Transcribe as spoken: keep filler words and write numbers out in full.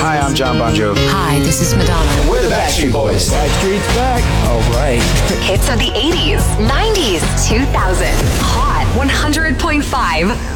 Hi, I'm John Bon Jovi. Hi, this is Madonna. We're the Backstreet Boys. Backstreet's back. All right. Hits of the eighties, nineties, two thousand. Hot one hundred point five